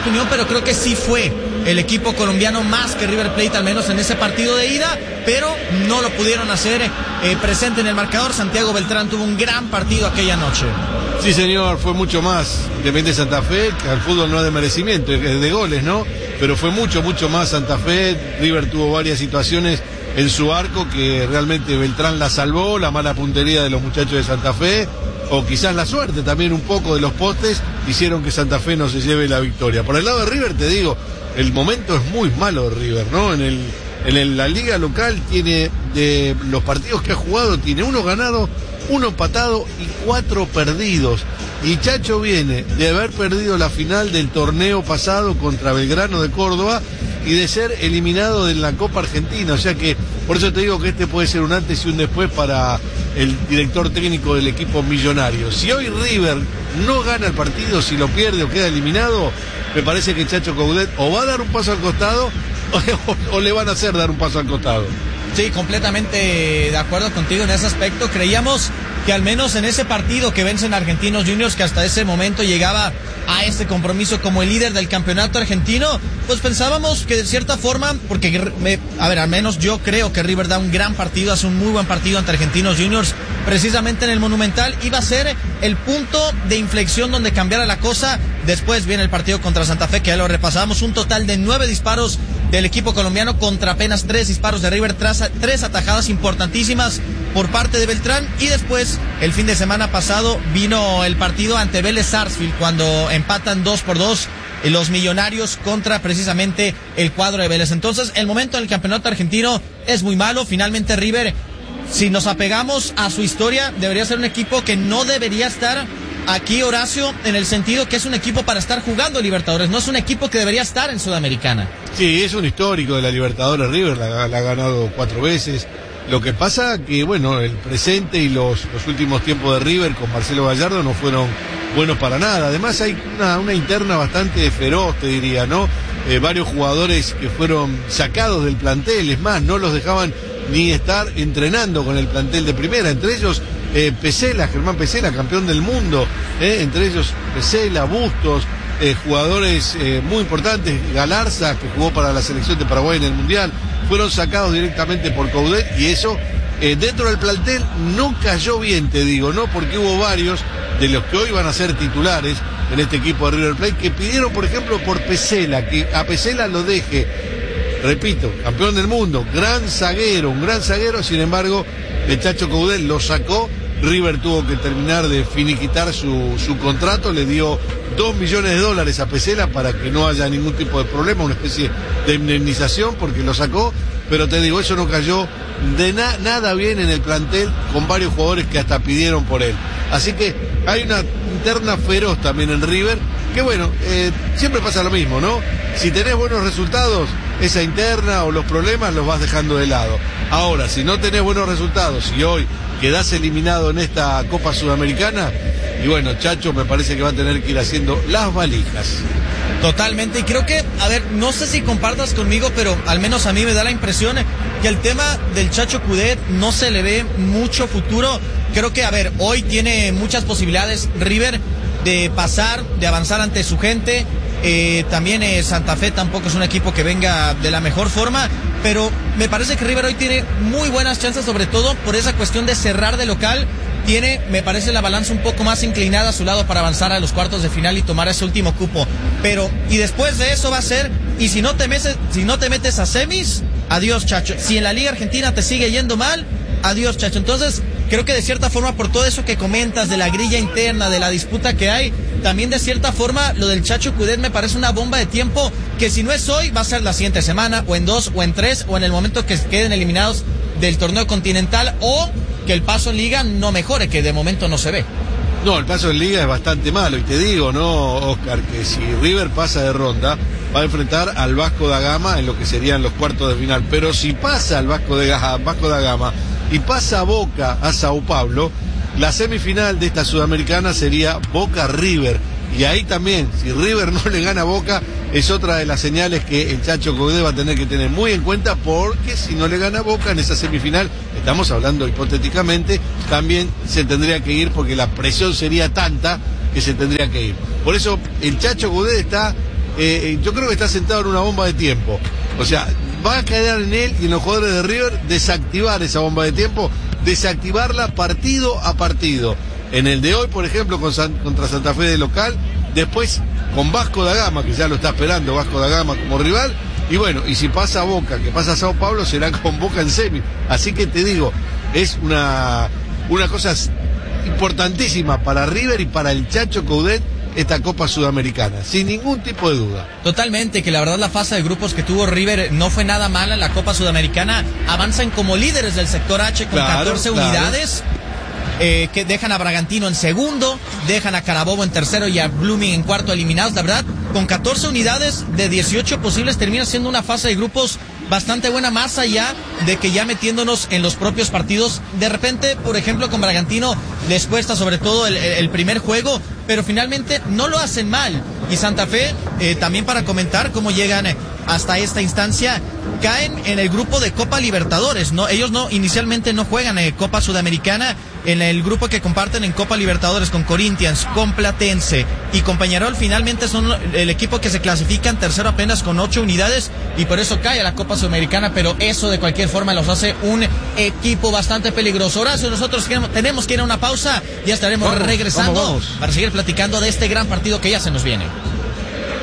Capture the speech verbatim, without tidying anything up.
opinión, pero creo que sí fue el equipo colombiano más que River Plate, al menos en ese partido de ida, pero no lo pudieron hacer eh, presente en el marcador. Santiago Beltrán tuvo un gran partido aquella noche. Sí, señor, fue mucho más Independiente Santa Fe, que al fútbol no es de merecimiento, es de goles, ¿no? Pero fue mucho, mucho más Santa Fe. River tuvo varias situaciones en su arco que realmente Beltrán la salvó, la mala puntería de los muchachos de Santa Fe, o quizás la suerte también un poco de los postes, hicieron que Santa Fe no se lleve la victoria. Por el lado de River, te digo, el momento es muy malo de River, ¿no? En el, en el, la liga local tiene, de los partidos que ha jugado, tiene uno ganado, uno empatado y cuatro perdidos. Y Chacho viene de haber perdido la final del torneo pasado contra Belgrano de Córdoba y de ser eliminado de la Copa Argentina. O sea que, por eso te digo que este puede ser un antes y un después para el director técnico del equipo millonario. Si hoy River no gana el partido, si lo pierde o queda eliminado, me parece que Chacho Coudet o va a dar un paso al costado o, o le van a hacer dar un paso al costado. Sí, completamente de acuerdo contigo en ese aspecto. Creíamos que al menos en ese partido que vencen Argentinos Juniors, que hasta ese momento llegaba a este compromiso como el líder del campeonato argentino, pues pensábamos que de cierta forma, porque, me, a ver, al menos yo creo que River da un gran partido, hace un muy buen partido ante Argentinos Juniors, precisamente en el Monumental, iba a ser el punto de inflexión donde cambiara la cosa. Después viene el partido contra Santa Fe, que ya lo repasamos, un total de nueve disparos del equipo colombiano contra apenas tres disparos de River, tras tres atajadas importantísimas por parte de Beltrán. Y después, el fin de semana pasado, vino el partido ante Vélez Sarsfield, cuando empatan dos por dos los millonarios contra precisamente el cuadro de Vélez. Entonces, el momento en el campeonato argentino es muy malo. Finalmente River, si nos apegamos a su historia, debería ser un equipo que no debería estar aquí, Horacio, en el sentido que es un equipo para estar jugando Libertadores, no es un equipo que debería estar en Sudamericana. Sí, es un histórico de la Libertadores. River la, la ha ganado cuatro veces. Lo que pasa que, bueno, el presente y los, los últimos tiempos de River con Marcelo Gallardo no fueron buenos para nada. Además hay una, una interna bastante feroz, te diría, ¿no? Eh, varios jugadores que fueron sacados del plantel, es más, no los dejaban ni estar entrenando con el plantel de primera, entre ellos eh, Pesela, Germán Pesela, campeón del mundo, eh, entre ellos Pesela, Bustos, eh, jugadores eh, muy importantes, Galarza, que jugó para la selección de Paraguay en el Mundial, fueron sacados directamente por Coudet, y eso eh, dentro del plantel no cayó bien, te digo, ¿no? Porque hubo varios de los que hoy van a ser titulares en este equipo de River Plate que pidieron, por ejemplo, por Pesela, que a Pesela lo deje, repito, campeón del mundo, gran zaguero, un gran zaguero. Sin embargo, el Chacho Coudet lo sacó. River tuvo que terminar de finiquitar su, su contrato, le dio dos millones de dólares a Pesela para que no haya ningún tipo de problema, una especie de indemnización porque lo sacó, pero te digo, eso no cayó de na- nada bien en el plantel, con varios jugadores que hasta pidieron por él. Así que hay una interna feroz también en River, que bueno, eh, siempre pasa lo mismo, ¿no? Si tenés buenos resultados, esa interna o los problemas los vas dejando de lado. Ahora, si no tenés buenos resultados y hoy quedás eliminado en esta Copa Sudamericana, y bueno, Chacho me parece que va a tener que ir haciendo las valijas. Totalmente, y creo que, a ver, no sé si compartas conmigo, pero al menos a mí me da la impresión que el tema del Chacho Coudet no se le ve mucho futuro. Creo que, a ver, hoy tiene muchas posibilidades River de pasar, de avanzar ante su gente. Eh, también eh, Santa Fe tampoco es un equipo que venga de la mejor forma, pero me parece que River hoy tiene muy buenas chances, sobre todo por esa cuestión de cerrar de local. Tiene, me parece, la balanza un poco más inclinada a su lado para avanzar a los cuartos de final y tomar ese último cupo. Pero, y después de eso va a ser, y si no te metes, si no te metes a semis, adiós, Chacho. Si en la Liga Argentina te sigue yendo mal, adiós, Chacho. Entonces, creo que de cierta forma, por todo eso que comentas de la grilla interna, de la disputa que hay, también de cierta forma lo del Chacho Coudet me parece una bomba de tiempo que si no es hoy va a ser la siguiente semana, o en dos, o en tres, o en el momento que queden eliminados del torneo continental, o que el paso en Liga no mejore, que de momento no se ve. No, el paso en Liga es bastante malo, y te digo, ¿no, Oscar? Que si River pasa de ronda, va a enfrentar al Vasco da Gama en lo que serían los cuartos de final. Pero si pasa al Vasco, de, Vasco da Gama y pasa Boca a Sao Paulo, la semifinal de esta Sudamericana sería Boca-River. Y ahí también, si River no le gana a Boca, es otra de las señales que el Chacho Coudet va a tener que tener muy en cuenta, porque si no le gana a Boca en esa semifinal, estamos hablando hipotéticamente, también se tendría que ir, porque la presión sería tanta que se tendría que ir. Por eso el Chacho Coudet está eh, yo creo que está sentado en una bomba de tiempo. O sea, va a quedar en él y en los jugadores de River desactivar esa bomba de tiempo, desactivarla partido a partido. En el de hoy, por ejemplo, con San, contra Santa Fe de local, después con Vasco da Gama, que ya lo está esperando Vasco da Gama como rival, y bueno, y si pasa a Boca, que pasa a Sao Paulo, será con Boca en semi. Así que te digo, es una, una cosa importantísima para River y para el Chacho Coudet esta Copa Sudamericana, sin ningún tipo de duda. Totalmente, que la verdad la fase de grupos que tuvo River no fue nada mala. La Copa Sudamericana avanzan como líderes del sector H con claro, catorce claro. unidades. Eh, que dejan a Bragantino en segundo, dejan a Carabobo en tercero y a Blooming en cuarto eliminados. La verdad, con catorce unidades de dieciocho posibles termina siendo una fase de grupos bastante buena, más allá de que ya metiéndonos en los propios partidos, de repente, por ejemplo, con Bragantino les cuesta sobre todo el, el primer juego, pero finalmente no lo hacen mal. Y Santa Fe, eh, también para comentar cómo llegan hasta esta instancia, caen en el grupo de Copa Libertadores, ¿no? Ellos no, inicialmente no juegan en Copa Sudamericana, en el grupo que comparten en Copa Libertadores con Corinthians, con Platense y con Peñarol, finalmente son el equipo que se clasifica en tercero apenas con ocho unidades y por eso cae a la Copa Sudamericana, pero eso de cualquier forma los hace un equipo bastante peligroso. Horacio, nosotros tenemos que ir a una pausa, ya estaremos vamos, regresando vamos, vamos. para seguir platicando de este gran partido que ya se nos viene.